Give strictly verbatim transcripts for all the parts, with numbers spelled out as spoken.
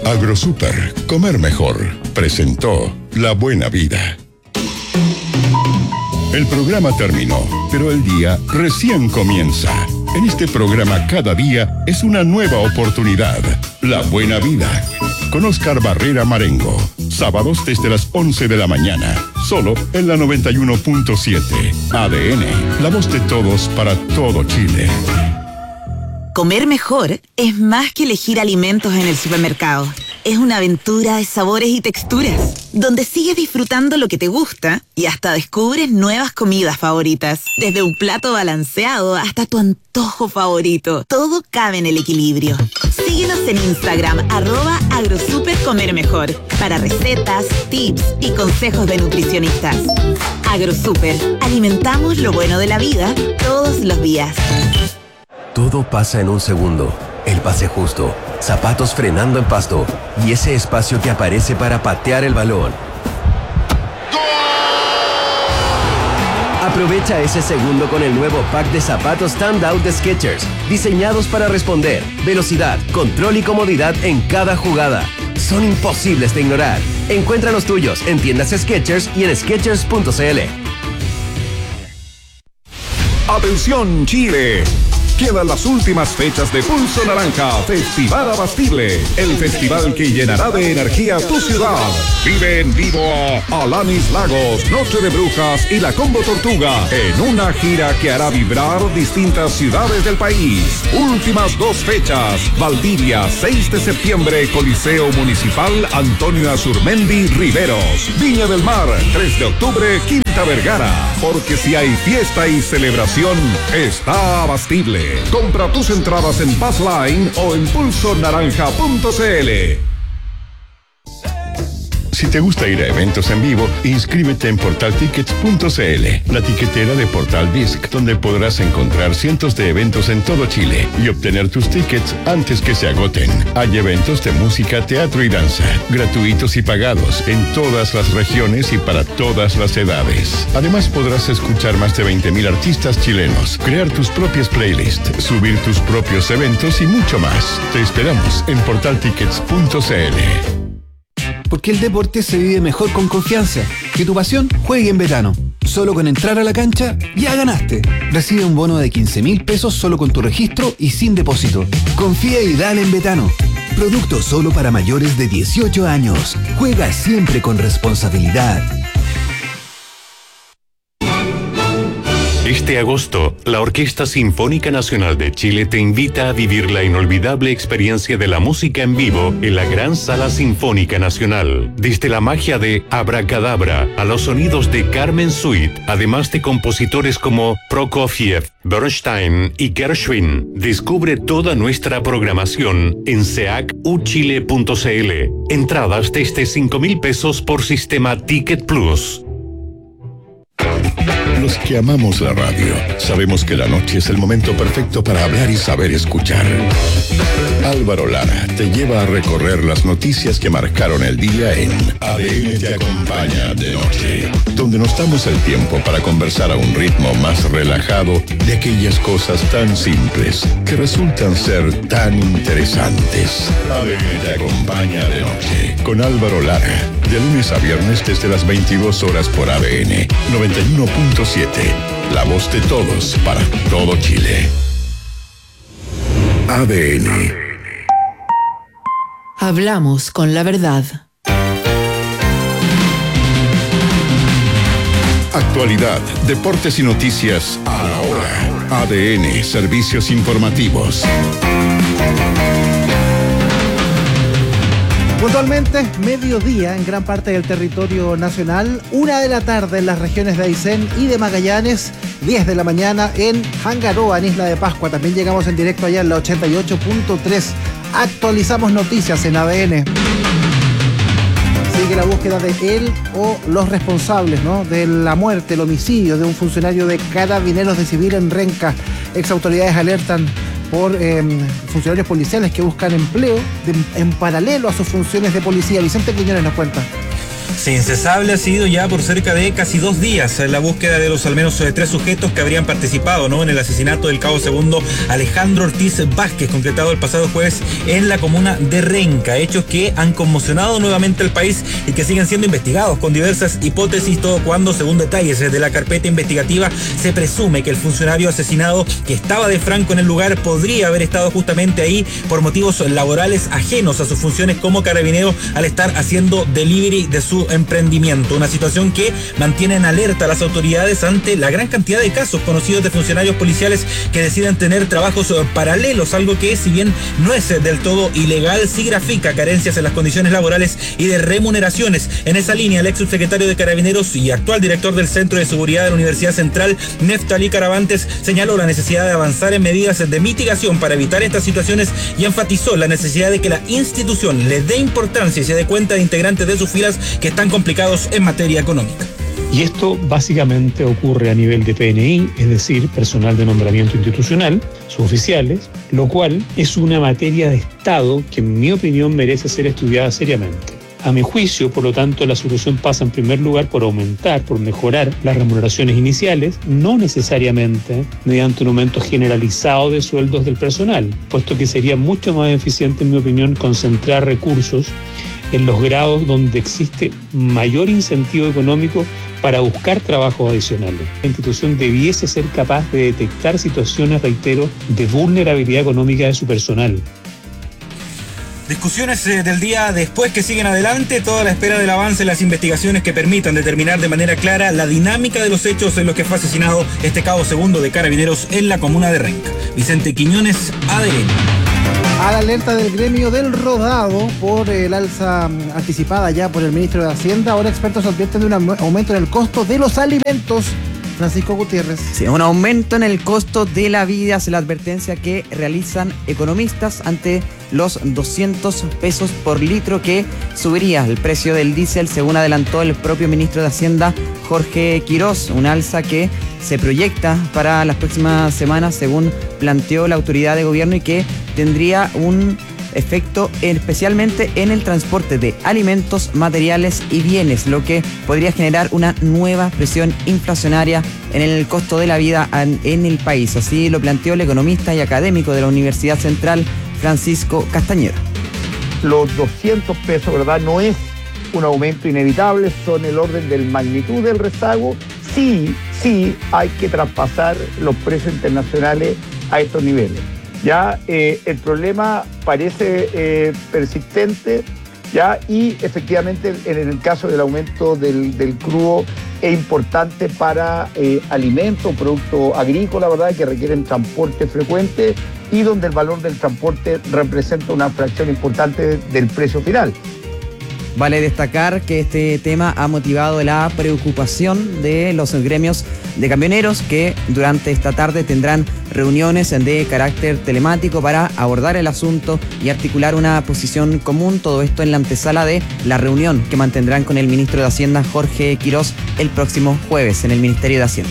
Agrosuper, comer mejor, presentó La Buena Vida. El programa terminó, pero el día recién comienza. En este programa cada día es una nueva oportunidad. La Buena Vida, con Oscar Barrera Marengo. Sábados desde las once de la mañana, solo en la noventa y uno punto siete. A D N, la voz de todos para todo Chile. Comer mejor es más que elegir alimentos en el supermercado. Es una aventura de sabores y texturas, donde sigues disfrutando lo que te gusta y hasta descubres nuevas comidas favoritas. Desde un plato balanceado hasta tu antojo favorito, todo cabe en el equilibrio. Síguenos en Instagram, arroba agrosupercomermejor, para recetas, tips y consejos de nutricionistas. Agrosuper, alimentamos lo bueno de la vida todos los días. Todo pasa en un segundo. El pase justo, zapatos frenando en pasto y ese espacio que aparece para patear el balón. Aprovecha ese segundo con el nuevo pack de zapatos Standout de Skechers, diseñados para responder, velocidad, control y comodidad en cada jugada. Son imposibles de ignorar. Encuentra los tuyos en tiendas Skechers y en skechers punto c l. ¡Atención, Chile! Quedan las últimas fechas de Pulso Naranja, Festival Abastible, el festival que llenará de energía tu ciudad. Vive en vivo a Alanis Lagos, Noche de Brujas y la Combo Tortuga en una gira que hará vibrar distintas ciudades del país. Últimas dos fechas: Valdivia, seis de septiembre, Coliseo Municipal Antonio Azurmendi Riveros. Viña del Mar, tres de octubre, Quinta Vergara. Porque si hay fiesta y celebración, está Abastible. Compra tus entradas en Buzzline o en pulso naranja punto c l. Si te gusta ir a eventos en vivo, inscríbete en portal tickets punto c l, la tiquetera de Portal Disc, donde podrás encontrar cientos de eventos en todo Chile y obtener tus tickets antes que se agoten. Hay eventos de música, teatro y danza, gratuitos y pagados en todas las regiones y para todas las edades. Además, podrás escuchar más de veinte mil artistas chilenos, crear tus propias playlists, subir tus propios eventos y mucho más. Te esperamos en portal tickets punto c l. Porque el deporte se vive mejor con confianza. Que tu pasión juegue en Betano. Solo con entrar a la cancha, ya ganaste. Recibe un bono de quince mil pesos solo con tu registro y sin depósito. Confía y dale en Betano. Producto solo para mayores de dieciocho años. Juega siempre con responsabilidad. Este agosto, la Orquesta Sinfónica Nacional de Chile te invita a vivir la inolvidable experiencia de la música en vivo en la Gran Sala Sinfónica Nacional. Desde la magia de Abracadabra a los sonidos de Carmen Suite, además de compositores como Prokofiev, Bernstein y Gershwin. Descubre toda nuestra programación en seac u chile punto c l. Entradas desde cinco mil pesos por sistema Ticket Plus. Los que amamos la radio, sabemos que la noche es el momento perfecto para hablar y saber escuchar. Álvaro Lara te lleva a recorrer las noticias que marcaron el día en A D N Te Acompaña de Noche, donde nos damos el tiempo para conversar a un ritmo más relajado de aquellas cosas tan simples que resultan ser tan interesantes. A D N Te Acompaña de Noche, con Álvaro Lara, de lunes a viernes desde las veintidós horas por A D N noventa y uno punto siete, la voz de todos para todo Chile. A D N. Hablamos con la verdad. Actualidad, deportes y noticias a la hora. A D N, servicios informativos. Puntualmente, mediodía en gran parte del territorio nacional, una de la tarde en las regiones de Aysén y de Magallanes, diez de la mañana en Hangaroa, en Isla de Pascua. También llegamos en directo allá en la ochenta y ocho punto tres. Actualizamos noticias en A D N. Sigue la búsqueda de él o los responsables, ¿no?, de la muerte, el homicidio de un funcionario de Carabineros de Civil en Renca. Ex autoridades alertan por eh, funcionarios policiales que buscan empleo de, en paralelo a sus funciones de policía. Vicente Quiñones nos cuenta. Sí, incesable ha sido ya por cerca de casi dos días la búsqueda de los al menos tres sujetos que habrían participado, ¿no?, en el asesinato del cabo segundo Alejandro Ortiz Vázquez, concretado el pasado jueves en la comuna de Renca. Hechos que han conmocionado nuevamente al país y que siguen siendo investigados con diversas hipótesis, todo cuando, según detalles de la carpeta investigativa, se presume que el funcionario asesinado, que estaba de franco en el lugar, podría haber estado justamente ahí por motivos laborales ajenos a sus funciones como carabinero al estar haciendo delivery de su emprendimiento. Una situación que mantiene en alerta a las autoridades ante la gran cantidad de casos conocidos de funcionarios policiales que deciden tener trabajos paralelos, algo que, si bien no es del todo ilegal, sí grafica carencias en las condiciones laborales y de remuneraciones. En esa línea, el ex subsecretario de Carabineros y actual director del Centro de Seguridad de la Universidad Central, Neftalí Caravantes, señaló la necesidad de avanzar en medidas de mitigación para evitar estas situaciones y enfatizó la necesidad de que la institución le dé importancia y se dé cuenta de integrantes de sus filas que están complicados en materia económica. Y esto básicamente ocurre a nivel de P N I, es decir, personal de nombramiento institucional, suboficiales, lo cual es una materia de Estado que, en mi opinión, merece ser estudiada seriamente. A mi juicio, por lo tanto, la solución pasa en primer lugar por aumentar, por mejorar las remuneraciones iniciales, no necesariamente mediante un aumento generalizado de sueldos del personal, puesto que sería mucho más eficiente, en mi opinión, concentrar recursos en los grados donde existe mayor incentivo económico para buscar trabajos adicionales. La institución debiese ser capaz de detectar situaciones, reitero, de vulnerabilidad económica de su personal. Discusiones eh, del día después que siguen adelante, toda la espera del avance en las investigaciones que permitan determinar de manera clara la dinámica de los hechos en los que fue asesinado este cabo segundo de Carabineros en la comuna de Renca. Vicente Quiñones, A D N. A la alerta del gremio del rodado por el alza anticipada ya por el ministro de Hacienda, ahora expertos advierten de un aumento en el costo de los alimentos. Francisco Gutiérrez. Sí, un aumento en el costo de la vida es la advertencia que realizan economistas ante los doscientos pesos por litro que subiría el precio del diésel, según adelantó el propio ministro de Hacienda, Jorge Quirós, una alza que se proyecta para las próximas semanas, según planteó la autoridad de gobierno, y que tendría un efecto especialmente en el transporte de alimentos, materiales y bienes, lo que podría generar una nueva presión inflacionaria en el costo de la vida en, en el país. Así lo planteó el economista y académico de la Universidad Central, Francisco Castañeda. Los doscientos pesos, ¿verdad?, no es un aumento inevitable, son el orden de magnitud del rezago. Sí, sí hay que traspasar los precios internacionales a estos niveles. Ya eh, el problema parece eh, persistente, ya, y efectivamente en el caso del aumento del, del crudo es importante para eh, alimentos, productos agrícolas, ¿verdad?, que requieren transporte frecuente y donde el valor del transporte representa una fracción importante del precio final. Vale destacar que este tema ha motivado la preocupación de los gremios de camioneros, que durante esta tarde tendrán reuniones de carácter telemático para abordar el asunto y articular una posición común. Todo esto en la antesala de la reunión que mantendrán con el ministro de Hacienda, Jorge Quirós, el próximo jueves en el Ministerio de Hacienda.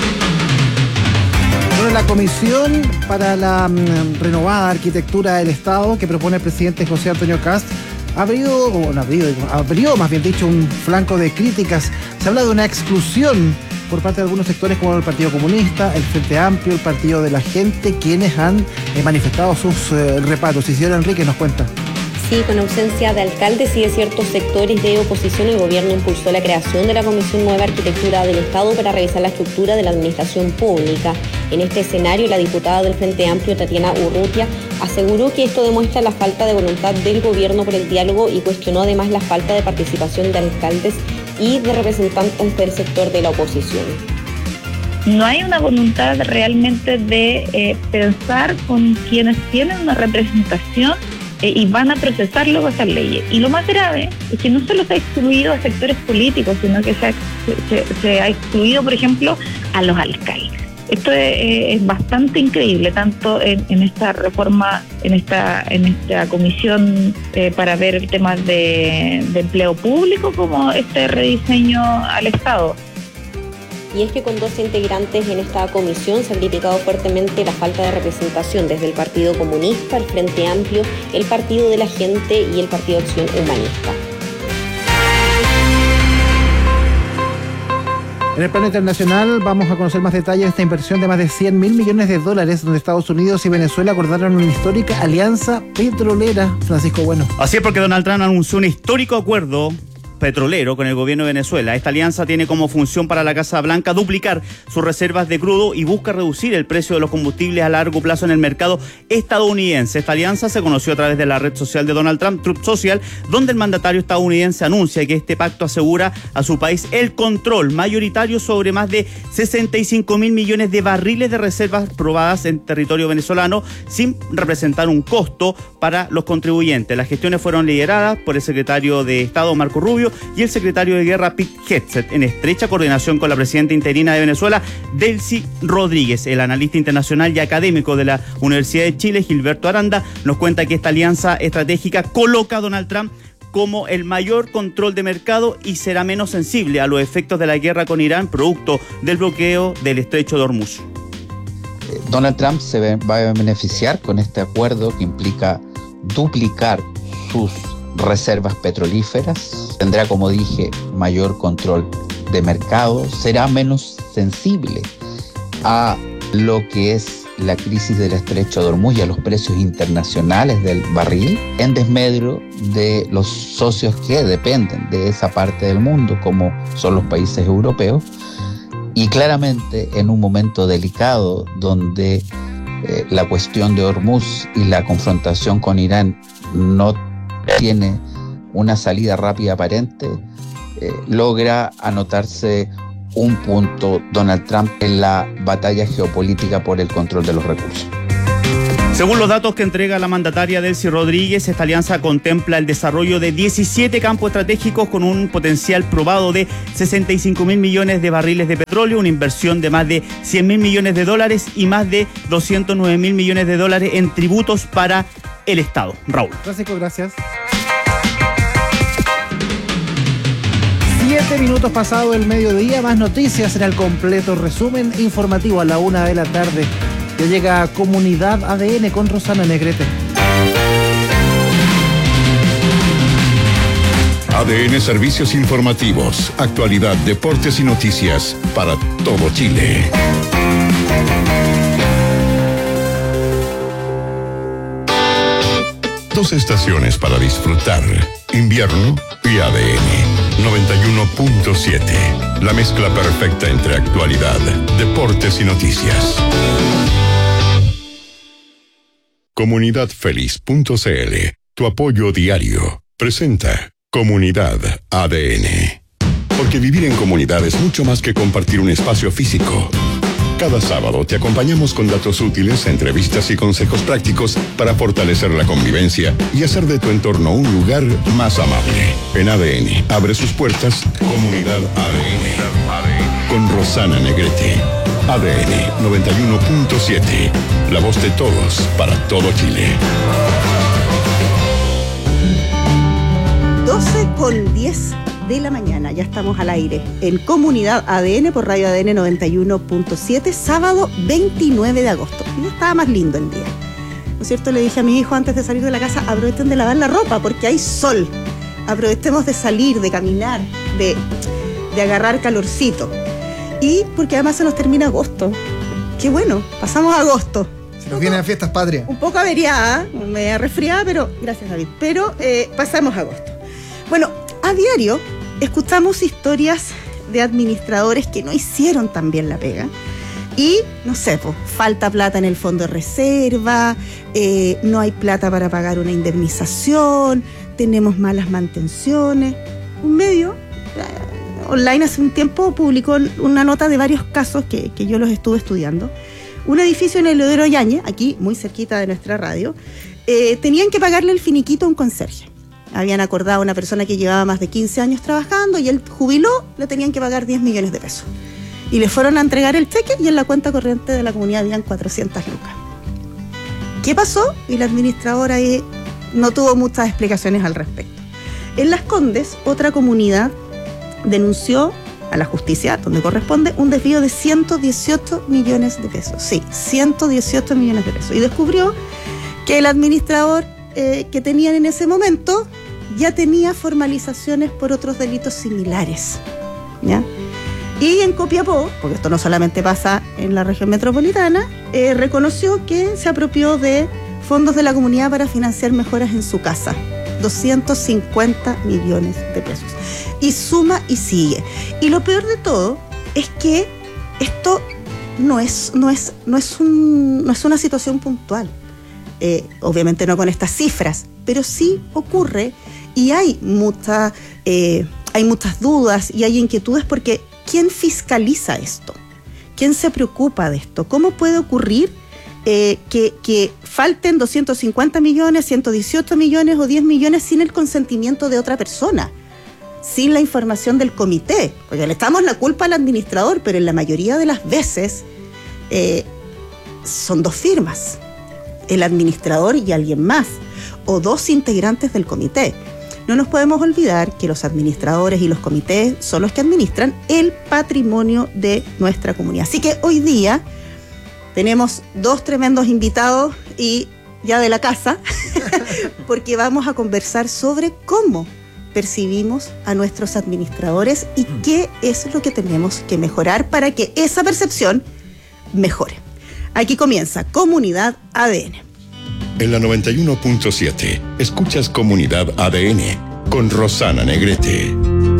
Bueno, la comisión para la um, renovada arquitectura del Estado que propone el presidente José Antonio Kast abrió, bueno, abrió, abrió más bien dicho, un flanco de críticas. Se habla de una exclusión por parte de algunos sectores como el Partido Comunista, el Frente Amplio, el Partido de la Gente, quienes han eh, manifestado sus eh, reparos. Isidora Enrique nos cuenta. Sí, con ausencia de alcaldes y de ciertos sectores de oposición, el gobierno impulsó la creación de la Comisión Nueva Arquitectura del Estado para revisar la estructura de la administración pública. En este escenario, la diputada del Frente Amplio, Tatiana Urrutia, aseguró que esto demuestra la falta de voluntad del gobierno por el diálogo y cuestionó además la falta de participación de alcaldes y de representantes del sector de la oposición. No hay una voluntad realmente de eh, pensar con quienes tienen una representación eh, y van a procesar luego esas leyes. Y lo más grave es que no solo se ha excluido a sectores políticos, sino que se ha, se, se ha excluido, por ejemplo, a los alcaldes. Esto es, es bastante increíble, tanto en, en esta reforma, en esta, en esta comisión eh, para ver el tema de, de empleo público, como este rediseño al Estado. Y es que con dos integrantes en esta comisión se ha criticado fuertemente la falta de representación desde el Partido Comunista, el Frente Amplio, el Partido de la Gente y el Partido Acción Humanista. En el plano internacional vamos a conocer más detalles de esta inversión de más de cien mil millones de dólares donde Estados Unidos y Venezuela acordaron una histórica alianza petrolera. Francisco Bueno. Así es, porque Donald Trump anunció un histórico acuerdo petrolero con el gobierno de Venezuela. Esta alianza tiene como función para la Casa Blanca duplicar sus reservas de crudo y busca reducir el precio de los combustibles a largo plazo en el mercado estadounidense. Esta alianza se conoció a través de la red social de Donald Trump, Truth Social, donde el mandatario estadounidense anuncia que este pacto asegura a su país el control mayoritario sobre más de sesenta y cinco mil millones de barriles de reservas probadas en territorio venezolano, sin representar un costo para los contribuyentes. Las gestiones fueron lideradas por el secretario de Estado, Marco Rubio, y el secretario de Guerra, Pete Hegseth, en estrecha coordinación con la presidenta interina de Venezuela, Delcy Rodríguez. El analista internacional y académico de la Universidad de Chile, Gilberto Aranda, nos cuenta que esta alianza estratégica coloca a Donald Trump como el mayor control de mercado y será menos sensible a los efectos de la guerra con Irán, producto del bloqueo del estrecho de Hormuz. Donald Trump se va a beneficiar con este acuerdo que implica duplicar sus reservas petrolíferas, tendrá, como dije, mayor control de mercado, será menos sensible a lo que es la crisis del estrecho de Hormuz y a los precios internacionales del barril, en desmedro de los socios que dependen de esa parte del mundo, como son los países europeos, y claramente en un momento delicado donde eh, la cuestión de Hormuz y la confrontación con Irán no tiene una salida rápida aparente, eh, logra anotarse un punto Donald Trump en la batalla geopolítica por el control de los recursos. Según los datos que entrega la mandataria Delcy Rodríguez, esta alianza contempla el desarrollo de diecisiete campos estratégicos con un potencial probado de sesenta y cinco mil millones de barriles de petróleo, una inversión de más de cien mil millones de dólares y más de doscientos nueve mil millones de dólares en tributos para el Estado. Raúl. Francisco, gracias. Siete minutos pasado el mediodía, más noticias en el completo resumen informativo a la una de la tarde. Ya llega Comunidad A D N con Rosana Negrete. A D N Servicios Informativos, actualidad, deportes y noticias para todo Chile. Dos estaciones para disfrutar, invierno y A D N. noventa y uno punto siete, la mezcla perfecta entre actualidad, deportes y noticias. Comunidad Feliz punto c l, tu apoyo diario, presenta Comunidad A D N. Porque vivir en comunidad es mucho más que compartir un espacio físico. Cada sábado te acompañamos con datos útiles, entrevistas y consejos prácticos para fortalecer la convivencia y hacer de tu entorno un lugar más amable. En A D N, abre sus puertas Comunidad A D N. Con Rosana Negrete. A D N noventa y uno punto siete. La voz de todos para todo Chile. doce con diez de la mañana, ya estamos al aire en Comunidad A D N por Radio A D N noventa y uno punto siete, sábado veintinueve de agosto. Ya estaba más lindo el día, ¿no es cierto? Le dije a mi hijo antes de salir de la casa, aprovechen de lavar la ropa porque hay sol, aprovechemos de salir, de caminar, de, de agarrar calorcito, y porque además se nos termina agosto. Qué bueno, pasamos a agosto. Se nos vienen las fiestas patrias. Un poco averiada, media resfriada, pero gracias David, pero eh, pasamos a agosto. Bueno, a diario escuchamos historias de administradores que no hicieron tan bien la pega y, no sé, pues, falta plata en el fondo de reserva, eh, no hay plata para pagar una indemnización, tenemos malas mantenciones. Un medio eh, online hace un tiempo publicó una nota de varios casos que, que yo los estuve estudiando. Un edificio en el Leodoro Yáñez, aquí muy cerquita de nuestra radio, eh, tenían que pagarle el finiquito a un conserje. Habían acordado a una persona que llevaba más de quince años trabajando y él jubiló, le tenían que pagar diez millones de pesos. Y le fueron a entregar el cheque y en la cuenta corriente de la comunidad habían cuatrocientas lucas. ¿Qué pasó? Y la administradora ahí no tuvo muchas explicaciones al respecto. En Las Condes, otra comunidad denunció a la justicia, donde corresponde, un desvío de ciento dieciocho millones de pesos. Sí, ciento dieciocho millones de pesos. Y descubrió que el administrador eh, que tenían en ese momento ya tenía formalizaciones por otros delitos similares, ¿ya? Y en Copiapó, porque esto no solamente pasa en la región metropolitana, eh, reconoció que se apropió de fondos de la comunidad para financiar mejoras en su casa. doscientos cincuenta millones de pesos. Y suma y sigue. Y lo peor de todo es que esto no es, no es, no es, un, no es una situación puntual. Eh, obviamente no con estas cifras, pero sí ocurre y hay, mucha, eh, hay muchas dudas y hay inquietudes porque ¿quién fiscaliza esto? ¿Quién se preocupa de esto? ¿Cómo puede ocurrir eh, que, que falten doscientos cincuenta millones, ciento dieciocho millones o diez millones sin el consentimiento de otra persona? Sin la información del comité, porque le echamos la culpa al administrador, pero en la mayoría de las veces eh, son dos firmas, el administrador y alguien más, o dos integrantes del comité. No nos podemos olvidar que los administradores y los comités son los que administran el patrimonio de nuestra comunidad. Así que hoy día tenemos dos tremendos invitados y ya de la casa, porque vamos a conversar sobre cómo percibimos a nuestros administradores y qué es lo que tenemos que mejorar para que esa percepción mejore. Aquí comienza Comunidad A D N. En la noventa y uno punto siete, escuchas Comunidad A D N con Rosana Negrete.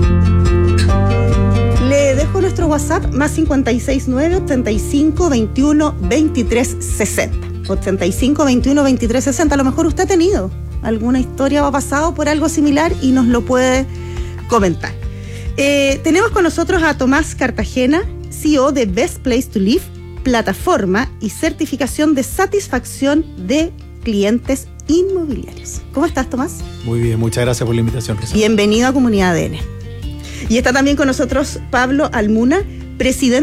Le dejo nuestro WhatsApp más cincuenta y seis nueve, ochenta y cinco, veintiuno, veintitrés, sesenta. ochenta y cinco, veintiuno, veintitrés, sesenta. A lo mejor usted ha tenido alguna historia o ha pasado por algo similar y nos lo puede comentar. Eh, tenemos con nosotros a Tomás Cartagena, C E O de Best Place to Live, plataforma y certificación de satisfacción de clientes inmobiliarios. ¿Cómo estás, Tomás? Muy bien, muchas gracias por la invitación, Rosa. Bienvenido a Comunidad A D N. Y está también con nosotros Pablo Almuna, presidente